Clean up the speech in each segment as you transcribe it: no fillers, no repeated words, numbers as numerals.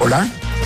Hola?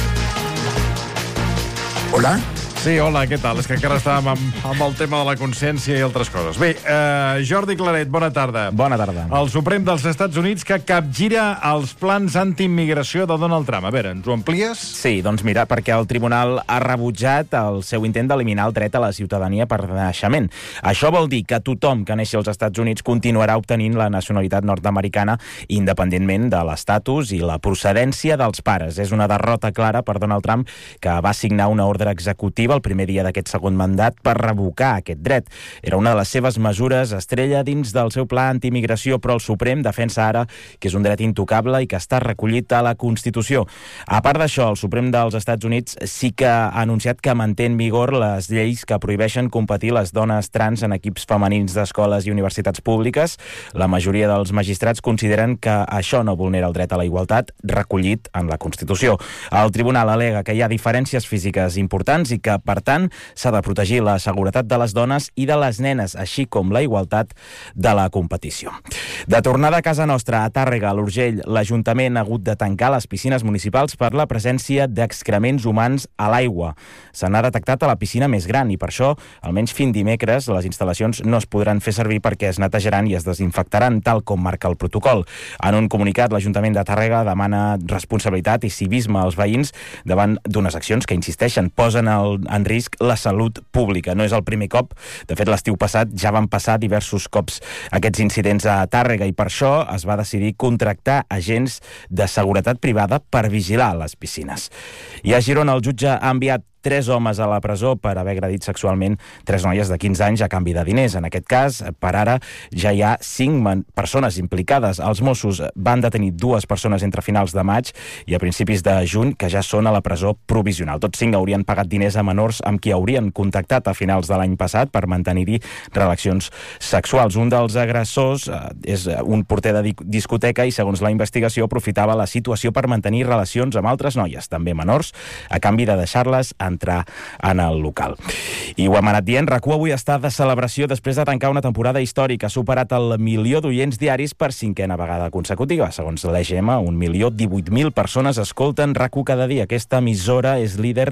Hola? Sí, hola, què tal? És que encara estàvem amb el tema de la consciència i altres coses. Bé, Jordi Claret, bona tarda. Bona tarda. El Suprem dels Estats Units que capgira els plans antiimmigració de Donald Trump. A veure, ens ho amplies? Sí, doncs mira, perquè el tribunal ha rebutjat el seu intent d'eliminar el dret a la ciutadania per naixement. Això vol dir que tothom que neixi als Estats Units continuarà obtenint la nacionalitat nord-americana independentment de l'estatus i la procedència dels pares. És una derrota clara per Donald Trump, que va signar una ordre executiva el primer dia d'aquest segon mandat per revocar aquest dret. Era una de les seves mesures estrella dins del seu pla antiimigració, però el Suprem defensa ara que és un dret intocable i que està recollit a la Constitució. A part d'això, el Suprem dels Estats Units sí que ha anunciat que manté en vigor les lleis que prohibeixen competir les dones trans en equips femenins d'escoles i universitats públiques. La majoria dels magistrats consideren que això no vulnera el dret a la igualtat recollit en la Constitució. El tribunal al·lega que hi ha diferències físiques importants i que, per tant, s'ha de protegir la seguretat de les dones i de les nenes, així com la igualtat de la competició. De tornada a casa nostra, a Tàrrega, a l'Urgell, l'Ajuntament ha hagut de tancar les piscines municipals per la presència d'excrements humans a l'aigua. Se n'ha detectat a la piscina més gran i per això, almenys fins dimecres, les instal·lacions no es podran fer servir perquè es netejaran i es desinfectaran, tal com marca el protocol. En un comunicat, l'Ajuntament de Tàrrega demana responsabilitat i civisme als veïns davant d'unes accions que, insisteixen, posen en risc la salut pública. No és el primer cop. De fet, l'estiu passat ja van passar diversos cops aquests incidents a Tàrrega i per això es va decidir contractar agents de seguretat privada per vigilar les piscines. I a Girona el jutge ha enviat 3 homes a la presó per haver agredit sexualment 3 noies de 15 anys a canvi de diners. En aquest cas, per ara, ja hi ha 5 persones implicades. Els Mossos van detenir 2 persones entre finals de maig i a principis de juny, que ja són a la presó provisional. Tots 5 haurien pagat diners a menors amb qui haurien contactat a finals de l'any passat per mantenir-hi relacions sexuals. Un dels agressors és un porter de discoteca i, segons la investigació, aprofitava la situació per mantenir relacions amb altres noies, també menors, a canvi de deixar-les entrar en el local. I ho hem anat dient, RAC1 avui està de celebració després de tancar una temporada històrica. Ha superat el 1 milió d'oients diaris per 5a vegada consecutiva. Segons l'EGM, 1.018.000 persones escolten RAC1 cada dia. Aquesta emissora és líder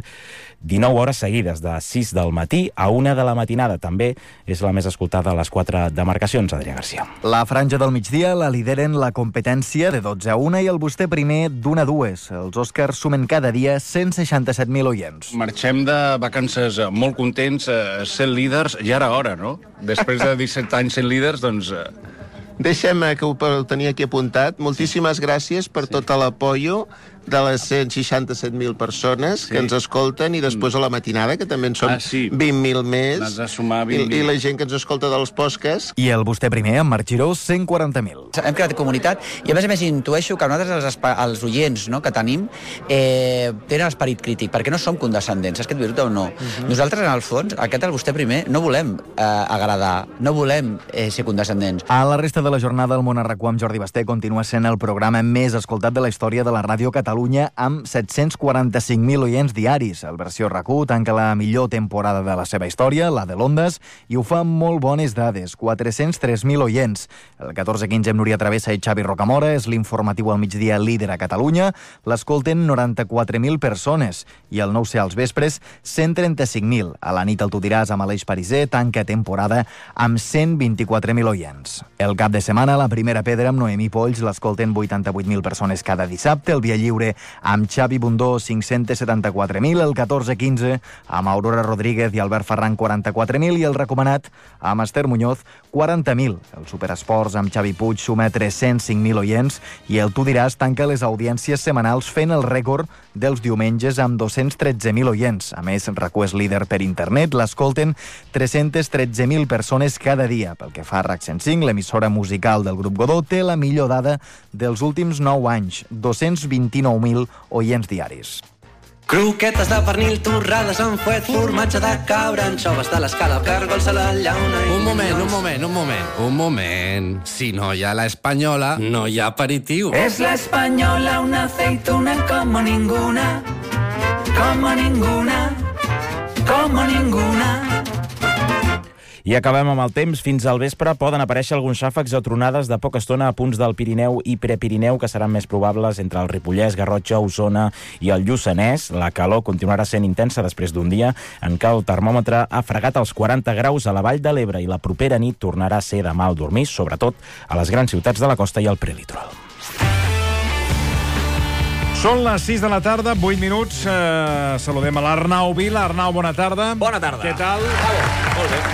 19 hores seguides, de 6 del matí a 1 de la matinada. També és la més escoltada a les 4 demarcacions, Adrià Garcia. La franja del migdia la lideren la competència de 12 a 1 i el Vostè primer d'1 a 2. Els Oscars sumen cada dia 167.000 oients. Marxem de vacances molt contents, sent líders, ja era hora, no? Després de 17 anys sent líders, doncs... Deixem que ho tenia aquí apuntat. Moltíssimes gràcies per tot l'apoio de les 167.000 persones que ens escolten i després a la matinada, que també en són 20.000 més. N'has de sumar 20.000. I la gent que ens escolta dels podcasts. I el Vostè primer, amb Marc Giró, 140.000. Hem creat comunitat i a més intueixo que nosaltres els oients, no, que tenim tenen esperit crític, perquè no som condescendents, és que et veritat o no. Nosaltres, en el fons, aquest el Vostè primer, no volem agradar, no volem ser condescendents. A la resta de la jornada, el Món a RAC1 amb Jordi Basté continua sent el programa més escoltat de la història de la ràdio catalana, amb 745.000 oients diaris. El versió RAC1 tanca la millor temporada de la seva història, la de l'Ondes, i ho fa amb molt bones dades, 403.000 oients. El 14-15 amb Núria Travessa i Xavi Rocamora és l'informatiu al migdia líder a Catalunya. L'escolten 94.000 persones i el 9C als vespres 135.000. A la nit el Tu diràs amb Aleix Pariser tanca temporada amb 124.000 oients. El cap de setmana, la primera pedra amb Noemí Polls l'escolten 88.000 persones cada dissabte. El Via Lliure amb Xavi Bundó 574.000, el 14-15 amb Aurora Rodríguez i Albert Ferran 44.000 i el recomanat amb Esther Muñoz 40.000. El Superesports amb Xavi Puig suma 305.000 oients i el Tu diràs tanca les audiències setmanals fent el rècord dels diumenges amb 213.000 oients. A més, RAC1 és líder per internet, l'escolten 313.000 persones cada dia. Pel que fa a RAC 105, l'emissora musical del grup Godó té la millor dada dels últims 9 anys, 229.000 oients diaris. Croquetes de pernil, torrades amb fuet, formatge de cabra, anxoves de l'escala, càrgols a la llauna... Un moment. Si no hi ha la espanyola, no hi ha aperitiu. Es la española, una aceituna como ninguna, como ninguna, como ninguna. I acabem amb el temps. Fins al vespre poden aparèixer alguns xàfecs o tronades de poca estona a punts del Pirineu i Prepirineu, que seran més probables entre el Ripollès, Garrotxa, Osona i el Lluçanès. La calor continuarà sent intensa després d'un dia en què el termòmetre ha fregat els 40 graus a la Vall de l'Ebre i la propera nit tornarà a ser de mal dormir, sobretot a les grans ciutats de la costa i al prelitoral. Són les 6 de la tarda, 8 minuts. Saludem a l'Arnau Vila. Arnau, bona tarda. Bona tarda. Què tal? Molt bé.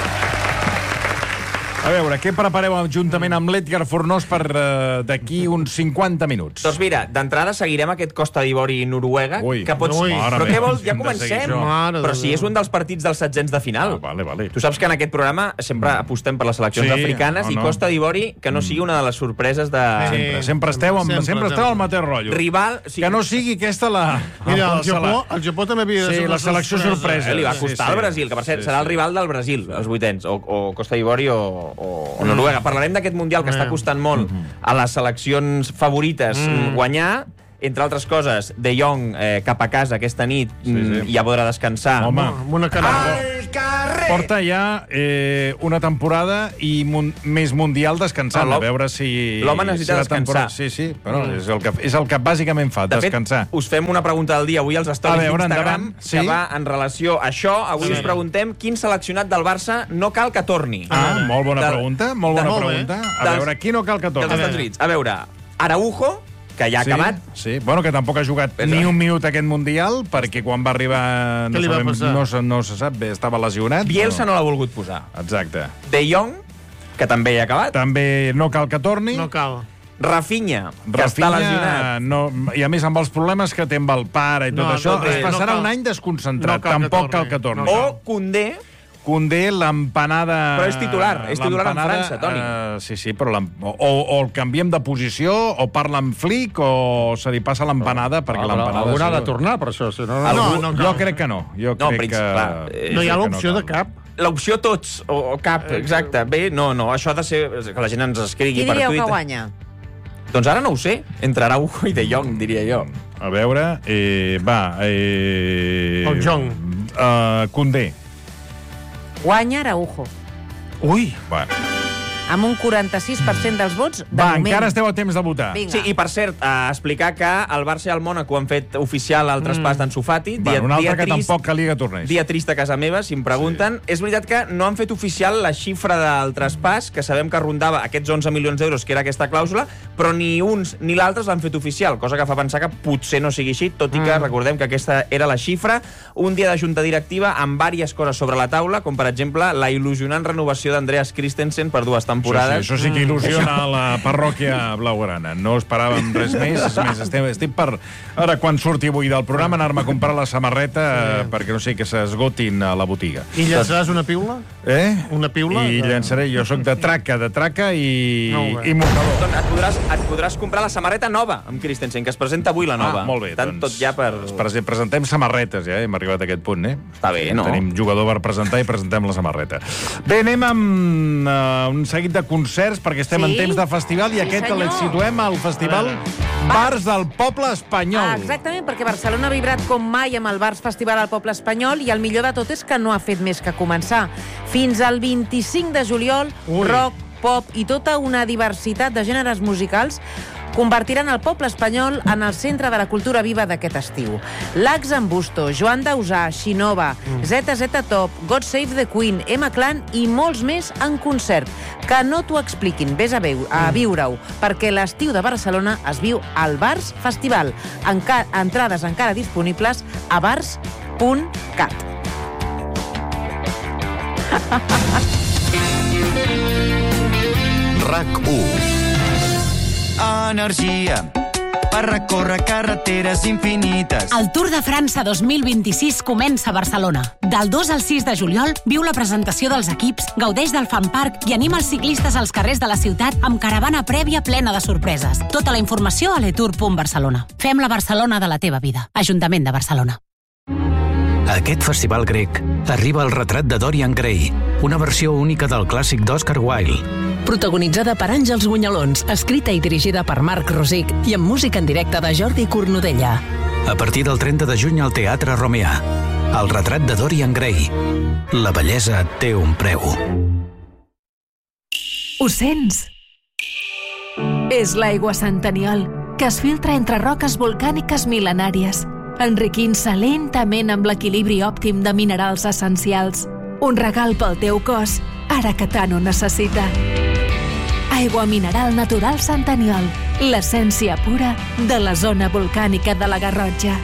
A veure, què prepareu juntament amb l'Edgar Fornós per d'aquí uns 50 minuts? Doncs mira, d'entrada seguirem aquest Costa d'Ivori Noruega, que pots... Però què vols? Ja comencem. Però si és un dels partits dels setzents de final. Vale. Tu saps que en aquest programa sempre apostem per les seleccions africanes i Costa d'Ivori que no sigui una de les sorpreses de... Sempre esteu al mateix rotllo. Rival... Que no sigui aquesta la... Mira, el Japó també havia de ser la selecció sorpresa. Li va costar al Brasil, que per cert serà el rival del Brasil, els vuitens, o Costa d'Ivori o Noruega. Parlarem d'aquest Mundial que està costant molt a les seleccions favorites guanyar, entre altres coses, De Jong cap a casa aquesta nit ja podrà descansar. Home, amb una carrera. Porta ja una temporada i més Mundial descansant, a veure si... L'home necessita descansar. Sí, però és el que bàsicament fa, descansar. De fet, us fem una pregunta del dia avui als stories d'Instagram que va en relació a això. Avui us preguntem quin seleccionat del Barça no cal que torni. Molt bona pregunta. A veure, qui no cal que torni? A veure, Araujo, que ja ha acabat. Sí, bueno, que tampoc ha jugat ni un minut aquest Mundial, perquè quan va arribar no se sap, estava lesionat. Bielsa no l'ha volgut posar. Exacte. De Jong, que també ha acabat. També no cal que torni. No cal. Rafinha, que està lesionat. I a més amb els problemes que té amb el pare i tot això, es passarà un any desconcentrat. Tampoc cal que torni. O Koundé, l'empanada... Però és titular en França, Toni. Sí, però o el canviem de posició, o parla amb Flick, o se li passa l'empanada, perquè l'empanada... Algú ha de tornar, per això. Jo crec que no. No hi ha l'opció de cap. L'opció tots, o cap, exacte. Bé, no, això ha de ser... Que la gent ens escrigui per Twitter. Qui diríeu que guanya? Doncs ara no ho sé. Entre Araujo i De Jong, diria jo. A veure, el Jong. Koundé. Guanya Araujo. Ui! Bueno. Amb un 46% dels vots, de moment. Encara esteu a temps de votar. Sí, i per cert, explicar que el Barça i el Mònaco han fet oficial el traspàs d'en Sofati. Un altre que tampoc calia que tornés. Dia trist a casa meva, si em pregunten. És veritat que no han fet oficial la xifra del traspàs, que sabem que rondava aquests 11 milions d'euros, que era aquesta clàusula, però ni uns ni l'altres l'han fet oficial, cosa que fa pensar que potser no sigui així, tot i que recordem que aquesta era la xifra. Un dia de junta directiva amb diverses coses sobre la taula, com per exemple la il·lusionant renovació d'Andreas Christensen per 2 temporades. Això sí que il·lusiona a la parròquia blaugrana. No esperàvem res més. És més, estic per... Ara, quan surti avui del programa, anar-me a comprar la samarreta perquè no sé, que s'esgotin a la botiga. I llançaràs una piula? Una piula? I llançaré. Jo sóc de traca i mocador. Doncs et podràs comprar la samarreta nova amb Christensen, que es presenta avui la nova. Molt bé. Tant tot ja per... Presentem samarretes, ja. Hem arribat a aquest punt, Està bé, no? Tenim jugador per presentar i presentem la samarreta. Bé, anem amb un seguit de concerts, perquè estem en temps de festival, i aquest el situem al festival Bars del Poble Espanyol. Exactament, perquè Barcelona ha vibrat com mai amb el Bars Festival al Poble Espanyol, i el millor de tot és que no ha fet més que començar. Fins al 25 de juliol, rock, pop i tota una diversitat de gèneres musicals convertiran el poble espanyol en el centre de la cultura viva d'aquest estiu. Lax Ambusto, Joan Dausà, Xinova, ZZ Top, God Save the Queen, Emma Clan i molts més en concert. Que no t'ho expliquin, vés a viure-ho, perquè l'estiu de Barcelona es viu al Bars Festival. Entrades encara disponibles a bars.cat. RAC1. Energia per recórrer carreteres infinites. El Tour de França 2026 comença a Barcelona. Del 2 al 6 de juliol viu la presentació dels equips, gaudeix del fan park i anima els ciclistes als carrers de la ciutat amb caravana prèvia plena de sorpreses. Tota la informació a letour.barcelona. Fem la Barcelona de la teva vida. Ajuntament de Barcelona. A aquest festival grec arriba el retrat de Dorian Gray, una versió única del clàssic d'Oscar Wilde. Protagonitzada per Àngels Gunyalons, escrita i dirigida per Marc Rosic i amb música en directe de Jordi Cornudella. A partir del 30 de juny al Teatre Romea. El retrat de Dorian Gray. La bellesa té un preu. Ho sents? És l'aigua Sant Aniol, que es filtra entre roques volcàniques mil·lenàries, enriquint-se lentament amb l'equilibri òptim de minerals essencials. Un regal pel teu cos, ara que tant ho necessita. Aigua mineral natural Sant Aniol, l'essència pura de la zona volcànica de la Garrotxa.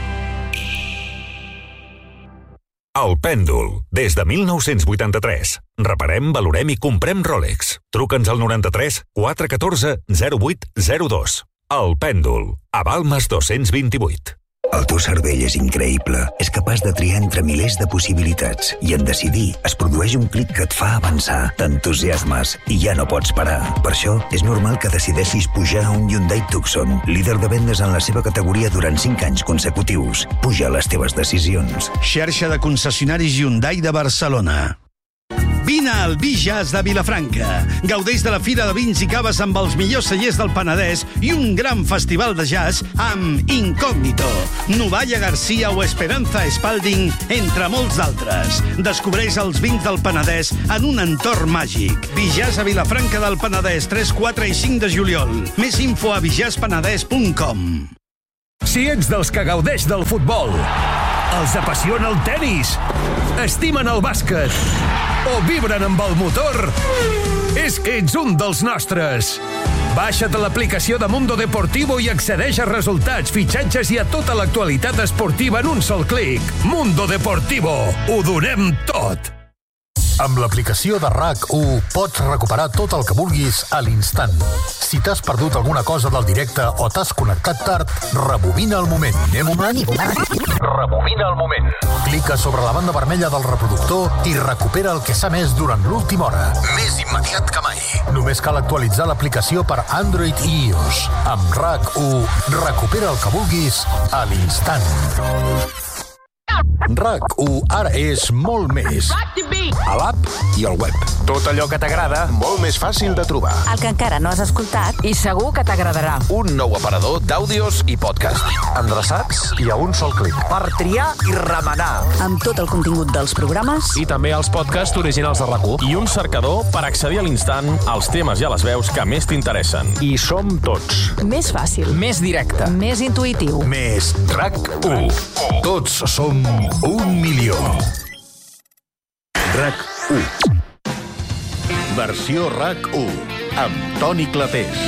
El Pèndol, des de 1983. Reparem, valorem i comprem Rolex. Truca'ns al 93 414 0802. El Pèndol, a Balmes 228. El teu cervell és increïble. És capaç de triar entre milers de possibilitats. I en decidir es produeix un clic que et fa avançar. T'entusiasmes i ja no pots parar. Per això és normal que decideixis pujar a un Hyundai Tucson, líder de vendes en la seva categoria durant 5 anys consecutius. Puja les teves decisions. Xarxa de concessionaris Hyundai de Barcelona. Vine al Vi Jazz de Vilafranca. Gaudeix de la Fira de Vins i Caves amb els millors cellers del Penedès i un gran festival de jazz amb Incógnito, Novalla Garcia o Esperanza Spalding, entre molts d'altres. Descobreix els vins del Penedès en un entorn màgic. Vi Jazz a Vilafranca del Penedès, 3, 4 i 5 de juliol. Més info a vijazzpenedès.com. Si ets dels que gaudeix del futbol, els apassiona el tennis, estimen el bàsquet o vibren amb el motor, és que ets un dels nostres. Baixa't l'aplicació de Mundo Deportivo i accedeix a resultats, fitxatges i a tota l'actualitat esportiva en un sol clic. Mundo Deportivo. Ho donem tot. Amb l'aplicació de RAC1 pots recuperar tot el que vulguis a l'instant. Si t'has perdut alguna cosa del directe o t'has connectat tard, rebobina el moment. Rebobina el moment. Clica sobre la banda vermella del reproductor i recupera el que s'ha emès durant l'última hora. Més immediat que mai. Només cal actualitzar l'aplicació per Android i iOS. Amb RAC1, recupera el que vulguis a l'instant. RAC1 ara és molt més. A l'app i al web. Tot allò que t'agrada, molt més fàcil de trobar. El que encara no has escoltat i segur que t'agradarà. Un nou aparador d'àudios i podcast. Endreçats i a un sol clic. Per triar i remenar. Amb tot el contingut dels programes. I també els podcasts originals de RAC1. I un cercador per accedir a l'instant als temes i a les veus que més t'interessen. I som tots. Més fàcil. Més directe. Més intuïtiu. Més RAC1. Tots som 1.000.000. RAC1. Versió RAC1 amb Toni Clapés.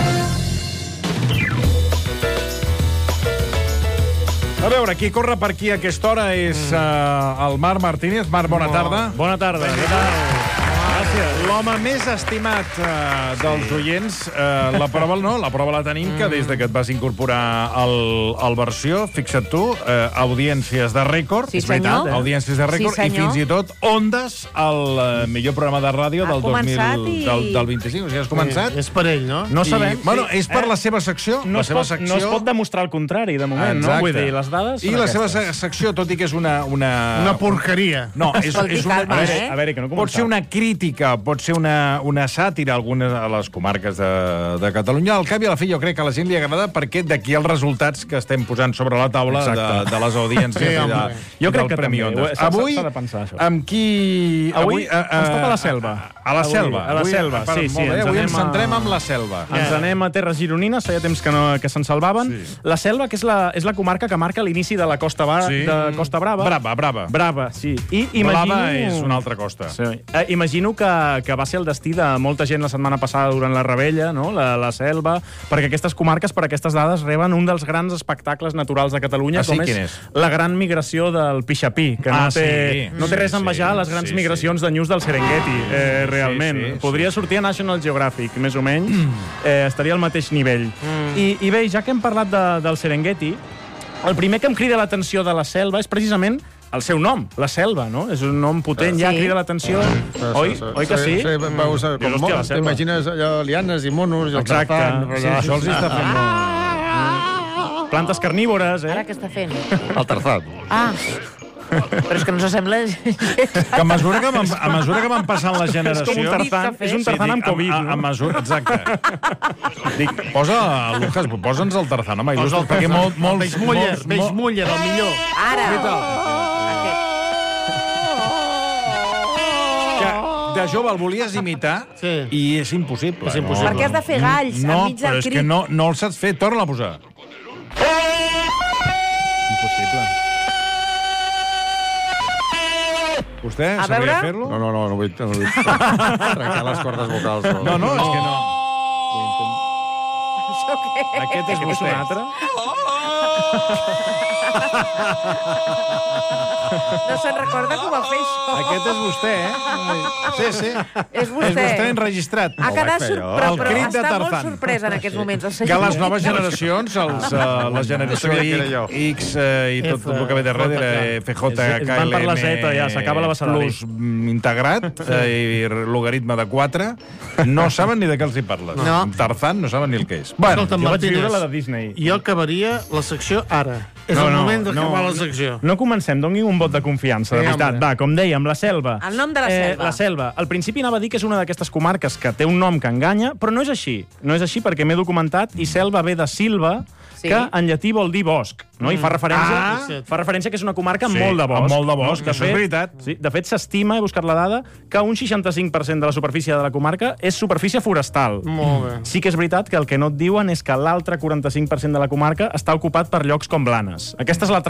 A veure, qui corre per aquí a aquesta hora és el Marc Martínez. Marc, bona tarda. Bona tarda. Gràcies. L'home més estimat dels oients, la prova la tenim, que des de que et vas incorporar al Versió, fixa't tu, audiències de rècord, sí, senyor. Audiències de rècord, sí, i fins i tot Ondes, el millor programa de ràdio del 25. O sigui, has començat? És per ell, no? No sabem. Bueno, és per la seva secció. No es pot demostrar el contrari, de moment, no? Vull dir, les dades i la seva secció, tot i que és una porqueria. No, és una... A veure, que no començat. Pot ser una crítica, pot ser una sàtira a algunes de les comarques de Catalunya. Al cap i a la fi jo crec que a la gent li agrada perquè d'aquí els resultats que estem posant sobre la taula de les audiències jo crec que Premi també. Avui, amb qui... Avui ens toca la Selva. A la Selva. A la Selva, sí. Avui ens centrem amb la Selva. Ens anem a terres gironines, feia temps que se'n salvaven. La Selva, que és la comarca que marca l'inici de la Costa Brava. Brava, sí. Blava és una altra costa. Imagino que va ser el destí de molta gent la setmana passada durant la Rebella, no? La Selva, perquè aquestes comarques, per aquestes dades, reben un dels grans espectacles naturals de Catalunya, com és la gran migració del Pixapí, que no té res a envejar a les grans migracions de nyus del Serengeti, realment. Podria sortir a National Geographic, més o menys. Estaria al mateix nivell. I bé, ja que hem parlat del Serengeti, el primer que em crida l'atenció de la Selva és precisament el seu nom, la Selva, no? És un nom potent, ja crida l'atenció. Oi que sí? T'imagines allò, lianes i monos i el tarzan. Això els està fent... Plantes carnívores, Ara què està fent? El tarzan. Però és que no s'assembla... Que a mesura que van passant les generacions... És un tarzan amb Covid, no? Exacte. Dic, Lucas, posa'ns el tarzan, home, il·lustre, perquè molt... Beix Muller, el millor. Ara! de jove el volies imitar i és impossible. Perquè has de fer galls enmig del però és que no el saps fer. Torna-la a posar. Impossible. Vostè A sabria veure? fer-lo? No vull trencar les cordes vocals. No, és que no. Això què és? Aquest és vostè. No se'n recorda com va fer això. Aquest és vostè, Sí. És vostè. És vostè enregistrat. Ha quedat però El crit de està molt Tarzan. sorprès en aquests moments. Que les noves generacions, la generació X i tot el que ve darrere, FJ, Van per la Z, ja, s'acaba l'abecedari. Plus integrat i logaritme de 4, no saben ni de què els hi parles. No. Tarzan no saben ni el que és. Bueno, jo vaig viure la de Disney. Jo acabaria la secció ara. És el moment d'acabar la secció. No comencem, donin un vot de confiança, de veritat. Va, com dèiem, la Selva. El nom de la Selva. La Selva. Al principi anava a dir que és una d'aquestes comarques que té un nom que enganya, però no és així. No és així perquè m'he documentat i Selva ve de Silva, que en llatí vol dir bosc, no? I fa referència que és una comarca amb molt de bosc. Amb molt de bosc, això és veritat. De fet, s'estima, he buscat la dada, que un 65% de la superfície de la comarca és superfície forestal. Molt bé. Sí que és veritat que el que no et diuen és que l'altre 45% de la comarca està ocupat per llocs com Blanes. Aquesta és la